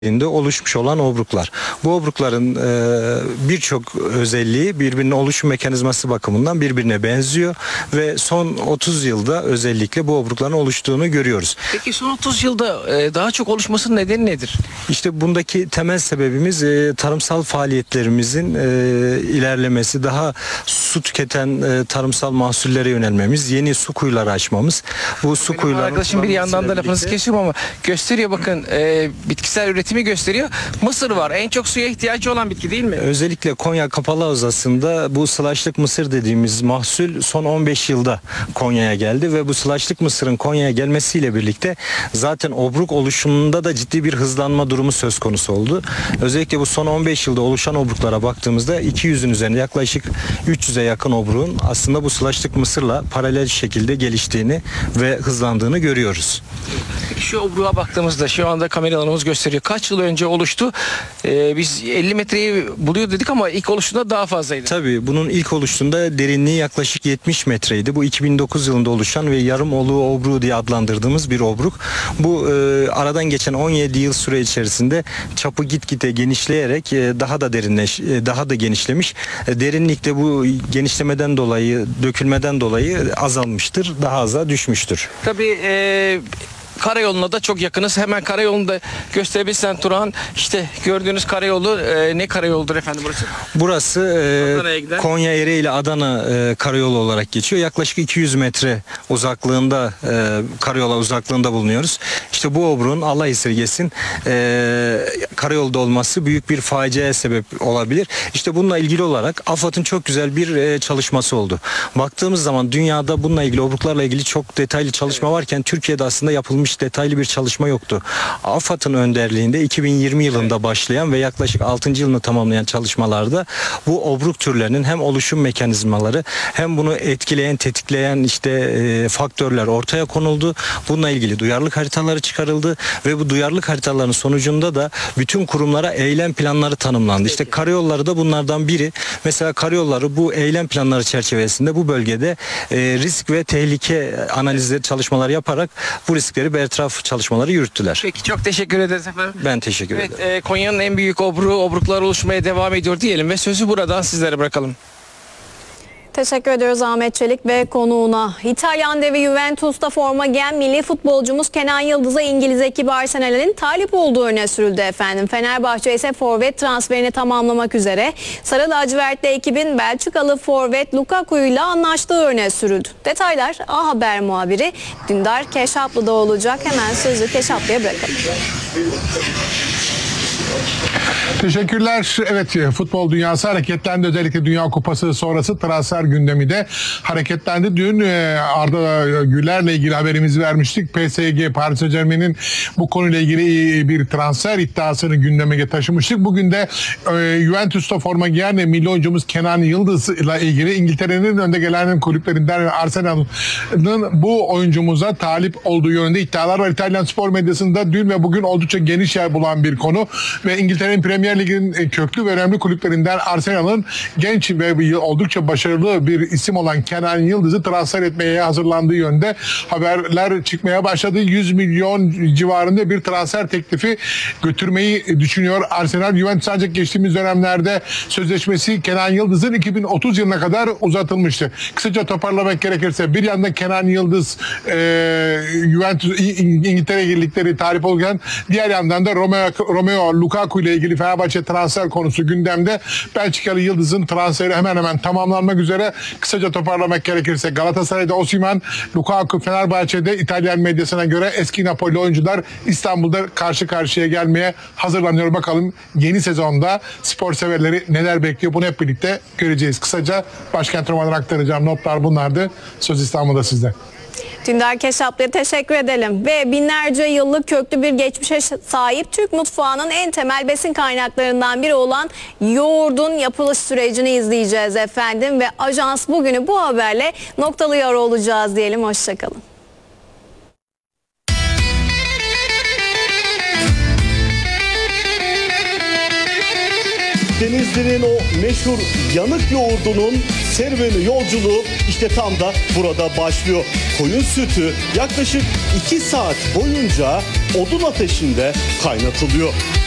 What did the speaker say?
oluşmuş olan obruklar. Bu obrukların birçok özelliği birbirine oluşum mekanizması bakımından birbirine benziyor ve son 30 yılda özellikle bu obrukların oluştuğunu görüyoruz. Peki son 30 yılda daha çok oluşmasının nedeni nedir? İşte bundaki temel sebebimiz tarımsal faaliyetlerimizin ilerlemesi, daha su tüketen tarımsal mahsullere yönelmemiz, yeni su kuyuları açmamız. Bu su kuyuları arkadaşım bir yandan da lafınızı kesiyorum ama gösteriyor bakın bitkisel üretimi gösteriyor. Mısır var. En çok suya ihtiyacı olan bitki değil mi? Özellikle Konya Kapalı Havzası'nda bu sılaçlık mısır dediğimiz mahsul son 15 yılda Konya'ya geldi ve bu sılaçlık mısırın Konya'ya gelmesiyle birlikte zaten obruk oluşumunda da ciddi bir hızlanma durumu söz konusu oldu. Özellikle bu son 15 yılda oluşan obruklara baktığımızda 200'ün üzerinde yaklaşık 300'e yakın obruğun aslında bu sılaçlık mısırla paralel şekilde geliştiğini ve hızlandığını görüyoruz. Peki şu obruğa baktığımızda şu anda kameralarımız gösteriyor. Kaç yıl önce oluştu? Biz 50 metreyi buluyor dedik ama ilk oluştuğunda daha fazlaydı. Tabii bunun ilk oluştuğunda derinliği yaklaşık 70 metreydi. Bu 2009 yılında oluşan ve yarım oluğu obruğu diye adlandırdığımız bir obruk. Bu aradan geçen 17 yıl süre içerisinde çapı gitgide genişleyerek daha da genişlemiş. Derinlikte bu genişlemeden dolayı, dökülmeden dolayı azalmıştır. Daha aza düşmüştür. Tabii karayoluna da çok yakınız. Hemen karayolunu da gösterebilirsen Turhan. İşte gördüğünüz karayolu ne karayoludur efendim burası? Burası Konya Ereğli Adana karayolu olarak geçiyor. Yaklaşık 200 metre uzaklığında karayolu uzaklığında bulunuyoruz. İşte bu obruğun Allah esirgesin karayolda olması büyük bir faciaya sebep olabilir. İşte bununla ilgili olarak AFAD'ın çok güzel bir çalışması oldu. Baktığımız zaman dünyada bununla ilgili obruklarla ilgili çok detaylı çalışma varken Türkiye'de aslında yapılmış detaylı bir çalışma yoktu. AFAD'ın önderliğinde 2020 yılında başlayan ve yaklaşık 6. yılını tamamlayan çalışmalarda bu obruk türlerinin hem oluşum mekanizmaları hem bunu etkileyen, tetikleyen faktörler ortaya konuldu. Bununla ilgili duyarlılık haritaları çıkarıldı ve bu duyarlılık haritalarının sonucunda da bütün kurumlara eylem planları tanımlandı. İşte karayolları da bunlardan biri. Mesela karayolları bu eylem planları çerçevesinde bu bölgede risk ve tehlike analizleri çalışmaları yaparak bu riskleri bertaraf çalışmaları yürüttüler. Peki çok teşekkür ederiz efendim. Ben teşekkür ederim. Konya'nın en büyük obruklar oluşmaya devam ediyor diyelim ve sözü buradan sizlere bırakalım. Teşekkür ediyoruz Ahmet Çelik ve konuğuna. İtalyan devi Juventus'ta forma giyen milli futbolcumuz Kenan Yıldız'a İngiliz ekibi Arsenal'in talip olduğu öne sürüldü efendim. Fenerbahçe ise forvet transferini tamamlamak üzere. Sarı lacivertli ekibin Belçikalı forvet Lukaku'yla anlaştığı öne sürüldü. Detaylar A Haber muhabiri Dündar Keşaplı'da olacak. Hemen sözü Keşaplı'ya bırakalım. Teşekkürler. Evet, futbol dünyası hareketlendi. Özellikle Dünya Kupası sonrası transfer gündemi de hareketlendi. Dün Arda Güler'le ilgili haberimizi vermiştik. PSG, Paris Saint-Germain'in bu konuyla ilgili bir transfer iddiasını gündeme taşımıştık. Bugün de Juventus'ta forma giyen milli oyuncumuz Kenan Yıldız'la ilgili İngiltere'nin önde gelen kulüplerinden Arsenal'ın bu oyuncumuza talip olduğu yönünde iddialar var. İtalyan spor medyasında dün ve bugün oldukça geniş yer bulan bir konu ve İngiltere'nin Premier Lig'in köklü ve önemli kulüplerinden Arsenal'ın genç ve oldukça başarılı bir isim olan Kenan Yıldız'ı transfer etmeye hazırlandığı yönde haberler çıkmaya başladı. 100 milyon civarında bir transfer teklifi götürmeyi düşünüyor Arsenal. Juventus ancak geçtiğimiz dönemlerde sözleşmesi Kenan Yıldız'ın 2030 yılına kadar uzatılmıştı. Kısaca toparlamak gerekirse bir yandan Kenan Yıldız Juventus İngiltere ligleri talip olurken diğer yandan da Romeo Lukaku ile ilgili Fenerbahçe transfer konusu gündemde. Belçikalı Yıldız'ın transferi hemen hemen tamamlanmak üzere. Kısaca toparlamak gerekirse Galatasaray'da Osimhen, Lukaku Fenerbahçe'de İtalyan medyasına göre eski Napoli oyuncular İstanbul'da karşı karşıya gelmeye hazırlanıyor. Bakalım yeni sezonda spor severleri neler bekliyor, bunu hep birlikte göreceğiz. Kısaca başkent Roma'dan aktaracağım notlar bunlardı. Söz İstanbul'da sizde. Dündar Keşaplı'ya teşekkür edelim. Ve binlerce yıllık köklü bir geçmişe sahip Türk mutfağının en temel besin kaynaklarından biri olan yoğurdun yapılış sürecini izleyeceğiz efendim. Ve Ajans bugünü bu haberle noktalıyor olacağız diyelim. Hoşçakalın. Denizli'nin o meşhur yanık yoğurdunun serüveni, yolculuğu işte tam da burada başlıyor. Koyun sütü yaklaşık 2 saat boyunca odun ateşinde kaynatılıyor.